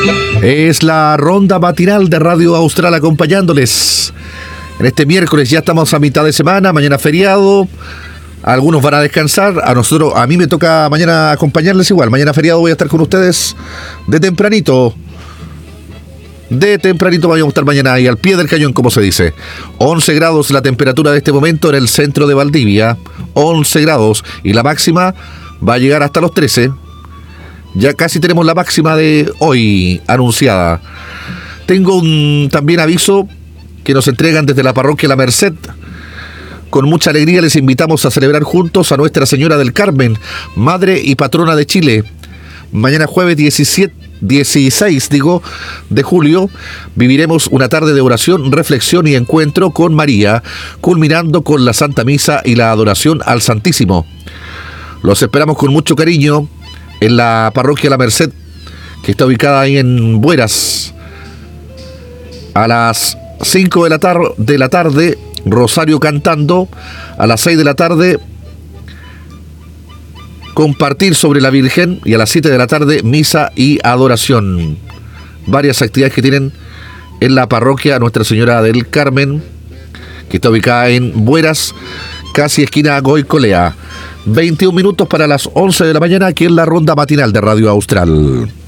Es la ronda matinal de Radio Austral acompañándoles. En este miércoles ya estamos a mitad de semana, mañana feriado. Algunos van a descansar, a mí me toca mañana acompañarles igual. Mañana feriado voy a estar con ustedes de tempranito. Vamos a estar mañana ahí al pie del cañón, como se dice. 11 grados la temperatura de este momento en el centro de Valdivia. 11 grados y la máxima va a llegar hasta los 13. Ya casi tenemos la máxima de hoy anunciada. Tengo un también aviso que nos entregan desde la parroquia La Merced. Con mucha alegría les invitamos a celebrar juntos a Nuestra Señora del Carmen, Madre y Patrona de Chile. Mañana jueves 16 de julio viviremos una tarde de oración, reflexión y encuentro con María, culminando con la Santa Misa y la adoración al Santísimo. Los esperamos con mucho cariño en la parroquia La Merced, que está ubicada ahí en Bueras. A las 5 de la tarde, rosario cantando. A las 6 de la tarde, compartir sobre la Virgen. Y a las 7 de la tarde, misa y adoración. Varias actividades que tienen en la parroquia Nuestra Señora del Carmen, que está ubicada en Bueras, casi esquina Goicolea. 21 minutos para las 11 de la mañana, aquí en la ronda matinal de Radio Austral.